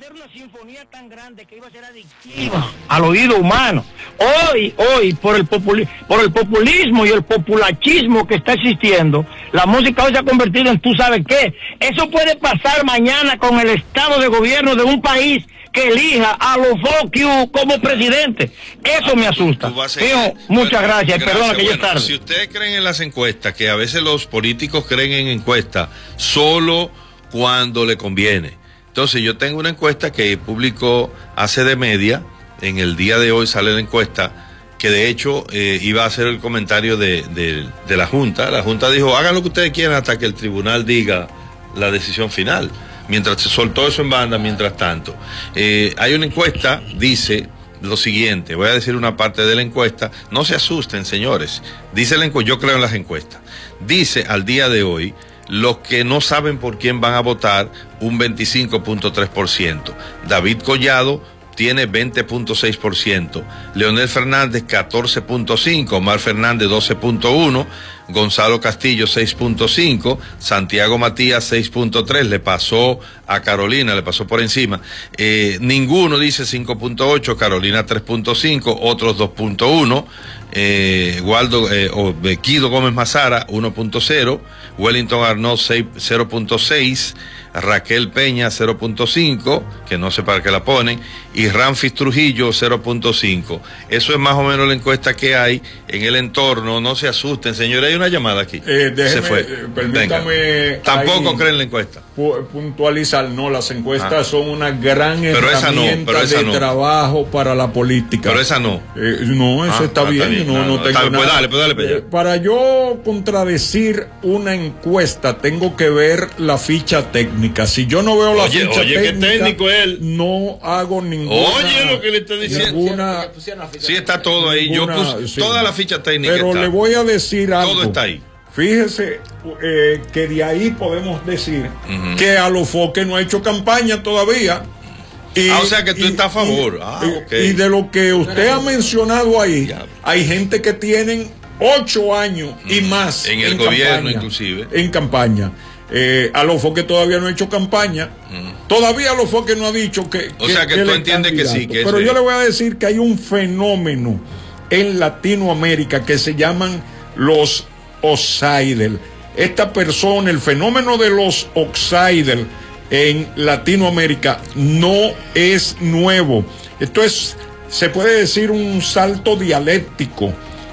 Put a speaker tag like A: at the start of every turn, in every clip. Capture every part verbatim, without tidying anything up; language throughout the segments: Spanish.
A: hacer una sinfonía tan grande que iba a ser adictiva al oído humano. Hoy, hoy, por el populi por el populismo y el populachismo que está existiendo, la música hoy se ha convertido en tú sabes qué. Eso puede pasar mañana con el estado de gobierno de un país que elija a los fuck you como presidente. Eso me asusta. Hijo, muchas gracias,
B: gracias.
A: Perdona que
B: bueno,
A: ya es tarde.
B: Si ustedes creen en las encuestas, que a veces los políticos creen en encuestas solo cuando le conviene. Entonces yo tengo una encuesta que publicó hace de media, en el día de hoy sale la encuesta, que de hecho eh, iba a hacer el comentario de, de, de la Junta. La Junta dijo, hagan lo que ustedes quieran hasta que el tribunal diga la decisión final. Mientras se soltó eso en banda, mientras tanto. Eh, hay una encuesta, dice lo siguiente, voy a decir una parte de la encuesta, no se asusten señores, dice la encuesta, yo creo en las encuestas, dice al día de hoy, los que no saben por quién van a votar, un veinticinco punto tres por ciento. David Collado tiene veinte punto seis por ciento. Leonel Fernández, catorce punto cinco por ciento. Omar Fernández, doce punto uno por ciento. Gonzalo Castillo, seis punto cinco por ciento. Santiago Matías, seis punto tres por ciento. Le pasó a Carolina, le pasó por encima. Eh, ninguno dice cinco punto ocho por ciento. Carolina, tres punto cinco por ciento. Otros, dos punto uno por ciento. Eh, Waldo, eh, o Bequido Gómez Mazara, uno punto cero por ciento. Wellington Arnaud, cero punto seis por ciento. Raquel Peña, cero punto cinco, que no sé para qué la ponen, y Ramfis Trujillo, cero punto cinco. Eso es más o menos la encuesta que hay en el entorno. No se asusten, señores, hay una llamada aquí.
C: Eh, déjeme,
B: se fue.
C: Eh, permítame.
B: Tampoco creen la encuesta.
C: Puntualizar, no, las encuestas ah. son una gran
B: pero
C: herramienta
B: no, pero
C: de
B: no.
C: trabajo para la política.
B: Pero esa no.
C: Eh, no, eso
B: ah,
C: está,
B: no,
C: bien,
B: está bien.
C: No, no, no tengo
B: está,
C: nada.
B: Pues dale, pues dale, pues
C: eh, para yo contradecir una encuesta, tengo que ver la ficha técnica. Si yo no veo la
B: oye,
C: ficha
B: oye,
C: técnica,
B: qué técnico él.
C: no hago ninguna.
B: Oye, lo que le está diciendo.
C: Ninguna,
B: sí, está todo ahí.
C: Ninguna,
B: yo puse
C: sí.
B: toda la ficha técnica.
C: Pero
B: está.
C: le voy a decir algo.
B: Todo está ahí.
C: Fíjese eh, que de ahí podemos decir uh-huh. que Alofoque no ha hecho campaña todavía. Y,
B: ah, o sea que tú
C: y,
B: estás a favor.
C: Y,
B: ah,
C: y,
B: okay.
C: y de lo que usted ha mencionado ahí, ya. Hay gente que tienen ocho años uh-huh. y más.
B: En el
C: en
B: gobierno,
C: campaña,
B: inclusive.
C: En campaña. Eh, Alofoque todavía no ha hecho campaña. Uh-huh. Todavía Alofoque no ha dicho que.
B: O que, sea que, que tú entiendes que sí. Que
C: Pero
B: ese...
C: yo le voy a decir que hay un fenómeno en Latinoamérica que se llaman los Outsider. Esta persona, el fenómeno de los Outsider en Latinoamérica no es nuevo. Esto es, se puede decir, un salto dialéctico.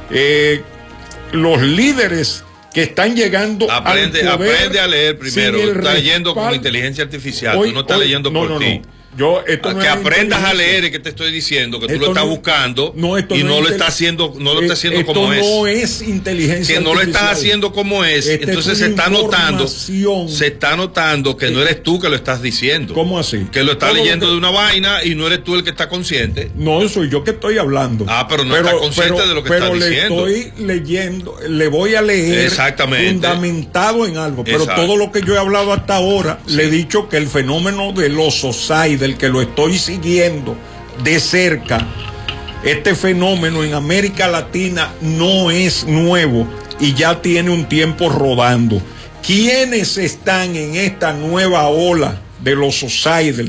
C: Eh, los líderes que están llegando
B: aprende,
C: al poder,
B: aprende a leer primero. Tú estás leyendo con inteligencia artificial.
C: Hoy,
B: tú no estás
C: hoy,
B: leyendo
C: no,
B: por
C: no,
B: ti.
C: No. Yo, esto
B: a
C: no
B: que
C: es
B: aprendas a leer, es que te estoy diciendo que tú
C: esto
B: lo estás
C: no,
B: buscando
C: no,
B: y no, no lo estás haciendo, no lo estás haciendo
C: esto
B: como
C: no
B: es.
C: No es inteligencia
B: que no
C: artificial.
B: lo estás haciendo como es.
C: Esta
B: Entonces
C: es
B: se está notando,
C: información.
B: se está notando que no eres tú que lo estás diciendo.
C: ¿Cómo así?
B: Que lo estás
C: Todo
B: leyendo
C: que...
B: de una vaina y no eres tú el que está consciente.
C: No, soy yo que estoy hablando.
B: Ah, pero no
C: pero,
B: estás consciente
C: pero,
B: de lo que
C: pero
B: estás
C: le
B: diciendo.
C: Estoy leyendo, le voy a leer
B: exactamente
C: fundamentado en algo. Pero
B: exacto.
C: todo lo que yo he hablado hasta ahora, sí. le he dicho que el fenómeno de los Osai, del que lo estoy siguiendo de cerca, este fenómeno en América Latina no es nuevo y ya tiene un tiempo rodando. ¿Quiénes están en esta nueva ola de los Outsider?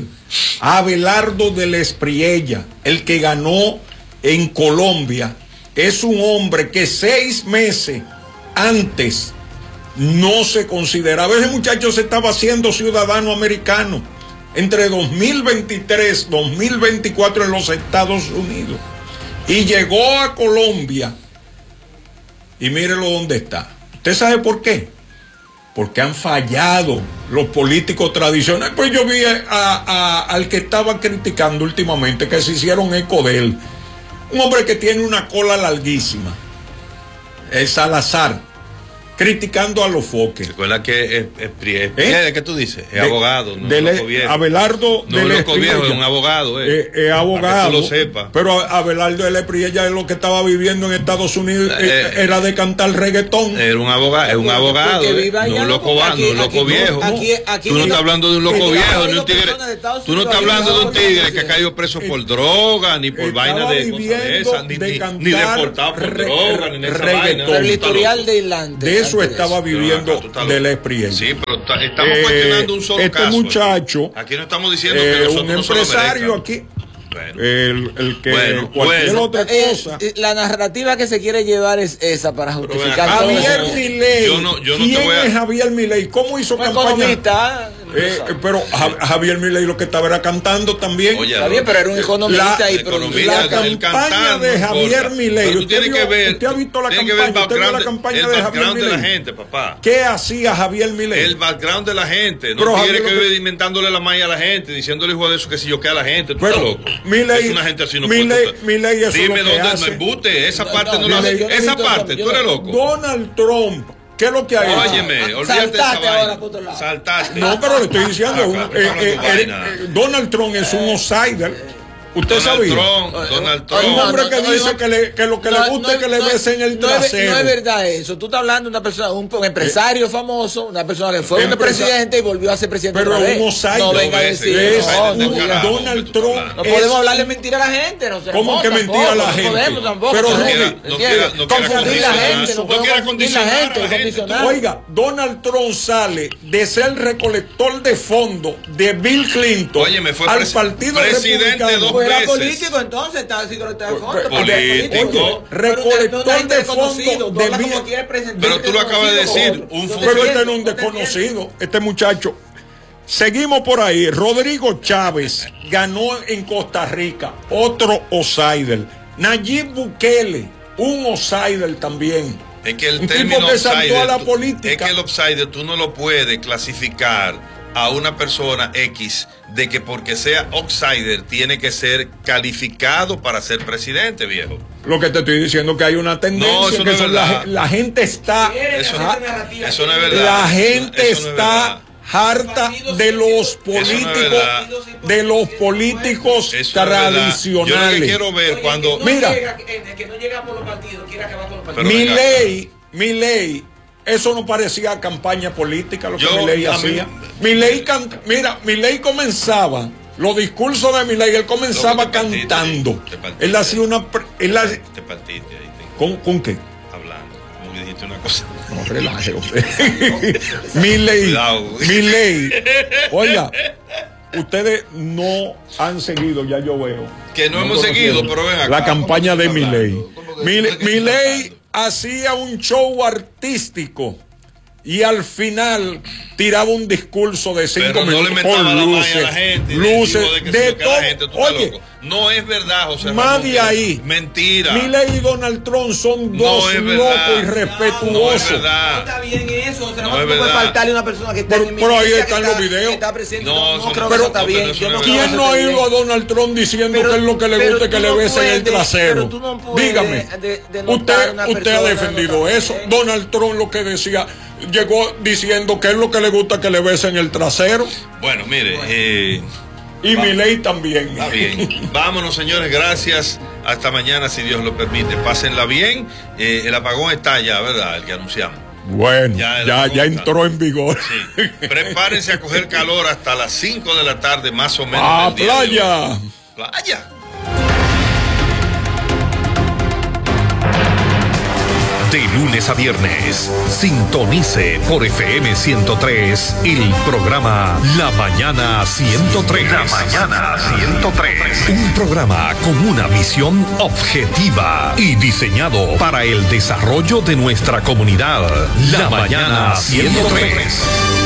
C: Abelardo de la Espriella, el que ganó en Colombia, es un hombre que seis meses antes no se consideraba. Ese muchacho se estaba haciendo ciudadano americano entre dos mil veintitrés y dos mil veinticuatro en los Estados Unidos. Y llegó a Colombia y mírelo dónde está. ¿Usted sabe por qué? Porque han fallado los políticos tradicionales. Pues yo vi a, a, al que estaba criticando últimamente, que se hicieron eco de él. Un hombre que tiene una cola larguísima. Es Salazar. Criticando a los foques.
B: Recuerda que es, es, es, ¿Eh? ¿Qué tú dices? Es de, abogado, no
C: de
B: es un loco viejo.
C: Abelardo
B: no es un loco viejo, es un abogado. Eh.
C: Eh, es abogado.
B: Para que tú lo sepas.
C: Pero Abelardo de la Espriella es lo que estaba viviendo en Estados Unidos, eh, era de cantar reggaetón.
B: Era un abogado, es un abogado. Eh. No un loco, aquí, no un loco aquí, viejo. Aquí, aquí, tú no estás hablando de un loco viejo, ni un tigre. Tú no estás hablando de un tigre que ha caído preso por droga, ni por vaina de cosas de esas, ni deportado por droga, ni esa vaina.
D: El historial de Irlanda.
C: eso estaba viviendo
B: acá,
C: de la experiencia.
B: Sí, pero está, estamos
C: eh,
B: cuestionando un solo
C: este
B: caso.
C: muchacho,
B: aquí no estamos diciendo
C: eh,
B: que nosotros
C: un
B: no se lo
C: empresario
B: merezcan.
C: aquí,
B: Bueno.
C: el, el que
B: Bueno,
C: cualquier
B: bueno.
C: otra
D: Eh,
C: cosa.
D: eh, la narrativa que se quiere llevar es esa para justificar
B: acá,
D: todo
C: Javier
D: eso.
C: Milei.
B: Yo no- yo no te
C: ¿Quién
B: voy a-
C: es Javier Milei? ¿Cómo hizo
D: Un
C: campaña?
D: economista.
C: Eh, eh, pero Ja- Javier Milei lo que estaba era cantando también.
B: Oye,
D: Está bien, pero era un economista
C: La-
D: y
B: el economista,
C: la
D: productor.
B: el
C: campaña
B: cantando,
C: de Javier
B: importa.
C: Milei.
B: Pero tú
C: ¿Usted
B: tienes
C: vio-
B: que ver,
C: usted ha visto la
B: tiene que ver el
C: campaña? ¿Usted vio la
B: background,
C: campaña
B: el
C: de Javier
B: background de la
C: Milei?
B: gente, papá.
C: ¿Qué hacía Javier Milei?
B: El background de la gente. No
C: Pero
B: tiene
C: Javier,
B: que
C: lo que-
B: ver inventándole la malla a la gente, diciéndole hijo de eso que si yo que a la gente. Tú
C: Pero
B: estás loco.
C: Milei-
B: es una gente así no
C: Milei-
B: puede.
C: Milei eso
B: Dime
C: es lo que
B: dónde
C: hace.
B: no embute. Esa
D: No,
B: parte
D: no,
B: no, la
C: Milei-
B: hace.
C: yo
D: no he
B: Esa
D: visto
B: parte,
D: eso,
B: tú
D: yo
B: eres
D: no-
B: loco.
C: Donald Trump, ¿qué es lo que ha hecho?
B: Óyeme, olvídate de esa
D: Saltate ahora
B: vaina.
D: por otro lado.
B: Saltaste.
C: No, pero le estoy diciendo,
B: Ah,
C: un-
B: claro,
C: eh,
B: hablando
C: eh,
B: vaina.
C: eh, Donald Trump es un outsider. ¿Usted
B: Donald
C: sabía?
B: Trump, Donald
C: Hay
B: Trump.
C: un hombre
D: no,
C: que
D: no,
C: dice
D: no,
C: que, le, que lo que
D: No,
C: le gusta
D: no,
C: es que le
D: no,
C: besen el
D: no es-
C: trasero.
D: No es verdad eso. Tú estás hablando de una persona, un, un empresario famoso, una persona que fue un
C: Empresa-
D: presidente y volvió a ser presidente
C: Pero
D: otra vez.
C: un outsider.
D: No venga a
B: Dos veces,
D: decir.
C: es
D: no,
C: un-
D: no, diga.
B: carajo,
C: Donald
B: hombre, tú
C: Trump.
B: estás hablando.
D: No
C: es-
D: podemos hablarle mentira a la gente. No seamos,
C: ¿Cómo que
D: tampoco,
C: mentira a la
D: no
C: gente?
D: podemos tampoco.
C: Pero,
D: no,
C: Rudy,
D: ¿entiendes?
B: no quiera- no quiera
D: Confundir la
B: condicionar
D: gente,
B: eso.
D: no
B: No
D: podemos
B: quiera
D: confundir la
B: condicionar
D: gente,
B: a la gente.
D: condicionar.
C: Oiga, Donald Trump sale de ser recolector de fondos de Bill Clinton
B: Óyeme, fue
C: al
B: presi-
C: Partido
B: presidente
C: Republicano.
B: dos
D: Pues era
B: veces.
D: político, entonces estaba haciendo de fondo.
C: Pues,
B: político.
C: recolector de fondos de
D: de
C: mil-
B: Pero tú lo acabas de decir, un
C: Pero este no es un desconocido, este muchacho. Seguimos por ahí. Rodrigo Chávez ganó en Costa Rica, otro outsider. Nayib Bukele, un outsider también.
B: Es que el
C: Un
B: término
C: tipo que saltó
B: outsider,
C: a la
B: tú-
C: política.
B: es que el outsider tú no lo puedes clasificar a una persona X de que porque sea outsider tiene que ser calificado para ser presidente, viejo.
C: Lo que te estoy diciendo es que hay una tendencia
B: No, eso
C: que
B: no es
C: son la,
B: verdad.
C: la gente está
B: Eso,
C: ja-
B: eso no es verdad.
C: la
B: Eso-
C: gente
B: eso no es
C: está
B: verdad.
C: harta de los políticos
B: verdad.
C: de los políticos
B: Eso no es verdad. Yo lo que
C: tradicionales.
B: quiero ver cuando
C: Mira.
D: que no llega por los partidos, quiere acabar con los
B: Pero
C: mi
B: venga.
C: ley, mi ley, eso no parecía campaña política lo que
B: Yo,
C: mi ley
B: a mí-
C: hacía. Mi ley canta, mira, mi ley comenzaba, los discursos de mi ley, él comenzaba
B: Loco, te partiste,
C: cantando.
B: te partiste.
C: Él hacía una, pre- él hace-
B: te partiste ahí, te-
C: ¿con, ¿con qué?
B: hablando, como que dijiste una cosa.
C: No, relaje, hombre. Mi ley,
B: Cuidado.
C: mi ley. Oiga, ustedes no han seguido, ya yo veo.
B: Que no hemos
C: conocieron
B: seguido, pero ven acá.
C: la campaña
B: ¿Cómo que
C: de
B: se
C: mi
B: está
C: ley.
B: hablando? ¿Cómo que-
C: Mi,
B: cómo es que
C: mi
B: se está
C: ley
B: hablando?
C: hacía un show artístico y al final tiraba un discurso de cinco
B: Pero no le
C: minutos
B: mentaba
C: con
B: la malla
C: luces,
B: a la gente. y
C: luces
B: decimos de que
C: de
B: sí, que la
C: todo.
B: gente, tú estás
C: Oye,
B: loco. No es verdad, José
C: más
B: Ramón,
C: de
B: que-
C: ahí.
B: Mentira.
C: Milei y Donald Trump son
B: No
C: dos
B: es
C: locos
B: verdad.
C: y
B: No es
C: respetuosos.
B: verdad.
D: Está bien eso, o sea,
B: No
D: no,
B: es
D: puede
B: verdad.
D: faltarle a una persona que está
C: Pero-
D: en
C: pero ahí
D: eminencia,
C: están
D: que
C: los
D: está-
C: videos.
D: que está presente.
B: No,
D: No,
B: eso
D: no
B: no-
D: creo que
C: pero-
D: eso está
B: no,
D: bien.
B: pero eso
D: Yo
B: no
D: no
B: es
D: creo que
C: ¿Quién
D: eso
C: no ha
D: esté
C: ido a
D: bien.
C: Donald Trump diciendo
D: Pero-
C: que es lo que le
D: pero
C: gusta
D: tú
C: que le
D: no
C: besen el
D: puedes-
C: trasero?
D: pero tú no puedes
C: Dígame,
D: de- de notar
C: usted,
D: una
C: usted ha
D: persona,
C: defendido
D: no
C: eso.
D: también.
C: Donald Trump lo que decía, llegó diciendo que es lo que le gusta que le besen el trasero.
B: Bueno, mire, eh,
C: Y Milei también.
B: está bien. Vámonos, señores, gracias. Hasta mañana, si Dios lo permite. Pásenla bien. Eh, el apagón está ya, ¿verdad? El que anunciamos.
C: Bueno,
B: Ya, el
C: ya,
B: apagón
C: ya
B: está.
C: entró en vigor.
B: Sí. Prepárense a coger calor hasta las cinco de la tarde, más o menos.
C: ¡A
B: del día de hoy.
C: playa!
B: Playa.
E: De lunes a viernes, sintonice por F M ciento tres el programa La Mañana ciento tres. La Mañana ciento tres. Un programa con una visión objetiva y diseñado para el desarrollo de nuestra comunidad. La Mañana ciento tres.